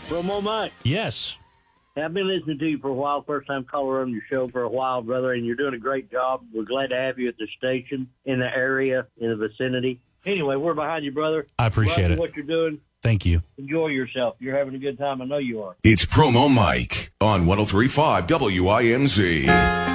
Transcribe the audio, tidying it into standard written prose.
Promo Mike. Yes. I've been listening to you for a while. First time caller on your show for a while, brother, and you're doing a great job. We're glad to have you at the station, in the area, in the vicinity. Anyway, we're behind you, brother. I appreciate it. What you're doing. Thank you. Enjoy yourself. You're having a good time. I know you are. It's Promo Mike on 103.5 WIMZ.